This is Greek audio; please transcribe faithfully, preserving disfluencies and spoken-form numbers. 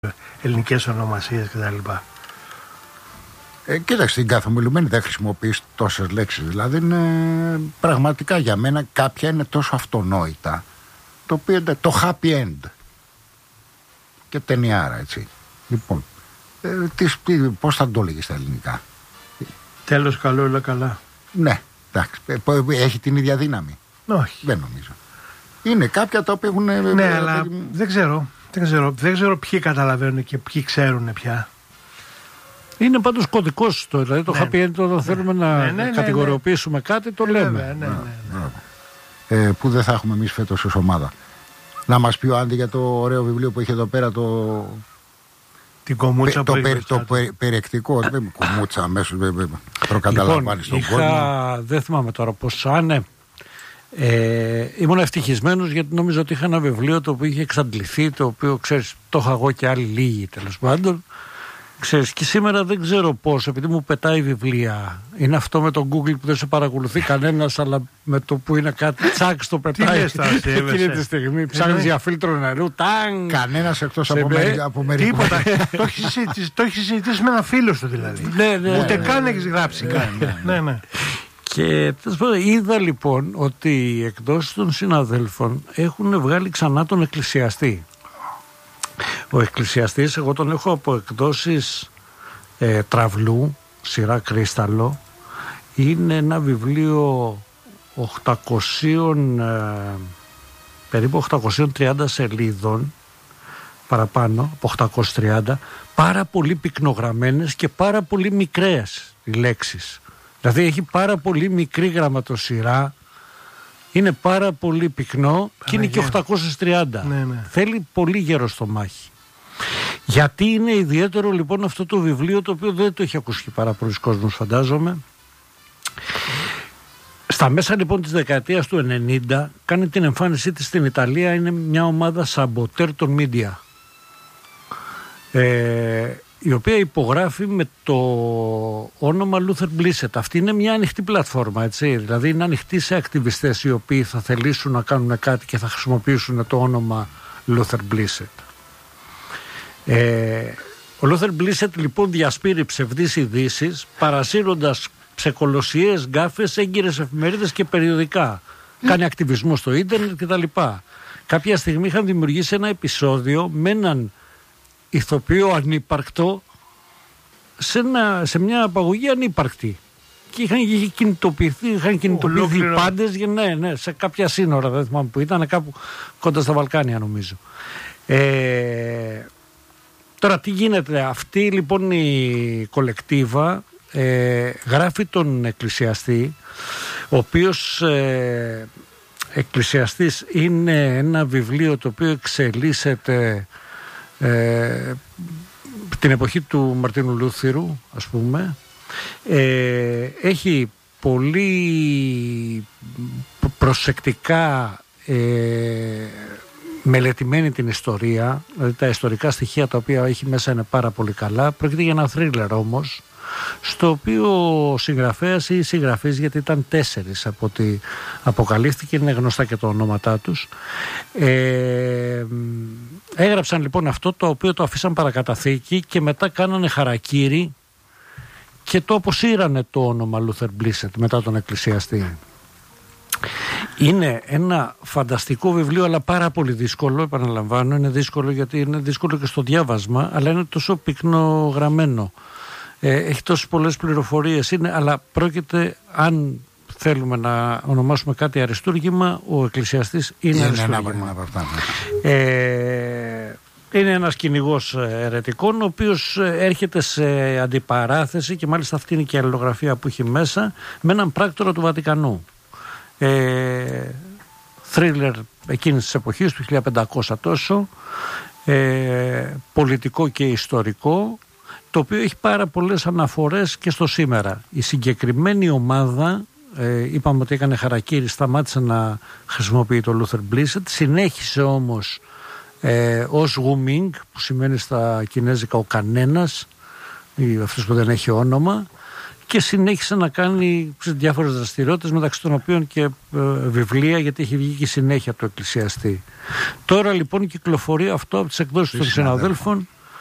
ελληνικές ονομασίες κτλ. Ε, κοίταξε, στην καθομιλουμένη δεν χρησιμοποιείς τόσες λέξεις. Δηλαδή είναι, πραγματικά για μένα κάποια είναι τόσο αυτονόητα. Το οποίο είναι το happy end. Και ταινιάρα, έτσι. Λοιπόν, ε, τι, τι, πώς θα το έλεγε στα ελληνικά? Τέλος καλό, όλα καλά. Ναι, εντάξει. Έχει την ίδια δύναμη? Όχι. Δεν νομίζω. Είναι κάποια τα οποία έχουν... Ναι, ε, αλλά ε, δεν ξέρω. Δεν ξέρω, δεν ξέρω ποιοι καταλαβαίνουν και ποιοι ξέρουν πια. Είναι πάντως κωδικός το, δηλαδή το ναι, happy end, όταν ναι, θέλουμε να ναι, ναι, κατηγοριοποιήσουμε ναι, κάτι, το ναι, λέμε. Ναι, ναι, ναι, ναι. Ε, που δεν θα έχουμε εμείς φέτος ως ομάδα. Να μας πει ο Άντι για το ωραίο βιβλίο που έχει εδώ πέρα, το... Την κομμούτσα το, που το, το, το περιεκτικό, δεν κομμούτσα αμέσως, προκαταλαμβάνει τον είχα, κόσμο. Δεν θυμάμαι τώρα πώς, άνε. Ε, ήμουν ευτυχισμένος γιατί νόμιζα ότι είχα ένα βιβλίο το οποίο είχε εξαντληθεί, το οποίο ξέρεις, το είχα εγώ και άλλοι λίγοι τέλος πάντων. Ξέρεις, και σήμερα δεν ξέρω πώς, επειδή μου πετάει βιβλία. Είναι αυτό με το Google που δεν σε παρακολουθεί κανένας, αλλά με το που είναι κάτι τσάκ στο πετάει. Εκείνη τη στιγμή ψάχνεις για φίλτρο νερού, τάγκ. Κανένας εκτός από, μερι, από μερικούς. Τίποτα. Το έχει συζητήσει με ένα φίλο σου δηλαδή. Ναι, ναι, ούτε ναι, καν ναι, έχεις γράψει. ναι, ναι, ναι, ναι. Και είδα λοιπόν ότι οι εκδόσεις των συναδέλφων έχουν βγάλει ξανά τον Εκκλησιαστή. Ο Εκκλησιαστής, εγώ τον έχω από εκδόσεις ε, Τραυλού, σειρά Κρίσταλο. Είναι ένα βιβλίο οκτακόσια, ε, περίπου οκτακόσια τριάντα σελίδων, παραπάνω από οκτακόσια τριάντα, πάρα πολύ πυκνογραμμένες και πάρα πολύ μικρές οι λέξεις. Δηλαδή έχει πάρα πολύ μικρή γραμματοσυρά, είναι πάρα πολύ πυκνό. Παραγία. Και είναι και οκτακόσια τριάντα. Ναι, ναι. Θέλει πολύ γέρο στο μάχη. Γιατί είναι ιδιαίτερο λοιπόν αυτό το βιβλίο, το οποίο δεν το έχει ακούσει πάρα πολλοί κόσμος, φαντάζομαι. Στα μέσα λοιπόν της δεκαετίας του ενενήντα κάνει την εμφάνισή της στην Ιταλία, είναι μια ομάδα σαμποτέρ των media, ε, η οποία υπογράφει με το όνομα Luther Blissett. Αυτή είναι μια ανοιχτή πλατφόρμα, έτσι. Δηλαδή είναι ανοιχτή σε ακτιβιστές οι οποίοι θα θελήσουν να κάνουν κάτι και θα χρησιμοποιήσουν το όνομα Luther Blissett. Ε, ο Luther Blissett λοιπόν διασπείρει ψευδείς ειδήσεις, παρασύροντας ψεκολοσιές, γκάφες, έγκυρες εφημερίδες και περιοδικά. Mm. Κάνει ακτιβισμό στο ίντερνετ κτλ. Κάποια στιγμή είχαν δημιουργήσει ένα επεισόδιο με έναν ηθοποιό ανύπαρκτο σε, ένα, σε μια απαγωγή ανύπαρκτη. Και είχαν κινητοποιηθεί, είχαν κινητοποιηθεί οι πάντες ναι, ναι, σε κάποια σύνορα, δεν θυμάμαι που ήταν, κάπου κοντά στα Βαλκάνια νομίζω. Ε, τώρα τι γίνεται, αυτή λοιπόν η κολεκτίβα ε, γράφει τον Εκκλησιαστή, ο οποίος ε, Εκκλησιαστής είναι ένα βιβλίο το οποίο εξελίσσεται Ε, την εποχή του Μαρτίνου Λούθυρου, ας πούμε. Ε, έχει πολύ προσεκτικά ε, μελετημένη την ιστορία, δηλαδή τα ιστορικά στοιχεία τα οποία έχει μέσα είναι πάρα πολύ καλά. Πρόκειται για ένα θρίλερ όμως, στο οποίο ο συγγραφέας ή οι συγγραφείς, γιατί ήταν τέσσερις από ό,τι αποκαλύφθηκε, είναι γνωστά και τα ονόματά τους, ε, έγραψαν λοιπόν αυτό, το οποίο το αφήσαν παρακαταθήκη και μετά κάνανε χαρακίρι και το αποσύρανε το όνομα Luther Blissett μετά τον Εκκλησιαστή. Είναι ένα φανταστικό βιβλίο, αλλά πάρα πολύ δύσκολο, επαναλαμβάνω. Είναι δύσκολο γιατί είναι δύσκολο και στο διάβασμα, αλλά είναι τόσο πυκνογραμμένο. Ε, έχει τόσες πολλές πληροφορίες, είναι, αλλά πρόκειται, αν θέλουμε να ονομάσουμε κάτι αριστούργημα, ο Εκκλησιαστής είναι, είναι αριστούργημα. Ε, είναι ένας κυνηγός αιρετικών, ο οποίος έρχεται σε αντιπαράθεση, και μάλιστα αυτή είναι και η αλληλογραφία που έχει μέσα, με έναν πράκτορα του Βατικανού. Ε, θρίλερ εκείνης της εποχής, του χίλια πεντακόσια τόσο, ε, πολιτικό και ιστορικό, το οποίο έχει πάρα πολλές αναφορές και στο σήμερα. Η συγκεκριμένη ομάδα, ε, είπαμε ότι έκανε χαρακίρι, σταμάτησε να χρησιμοποιεί το Luther Blissett, συνέχισε όμως ε, ως Wuming, που σημαίνει στα κινέζικα ο κανένας, ή αυτός που δεν έχει όνομα, και συνέχισε να κάνει διάφορες δραστηριότητες, μεταξύ των οποίων και ε, βιβλία, γιατί έχει βγει και συνέχεια το Εκκλησιαστή. Τώρα λοιπόν κυκλοφορεί αυτό από τις εκδόσεις των συναδέλφων.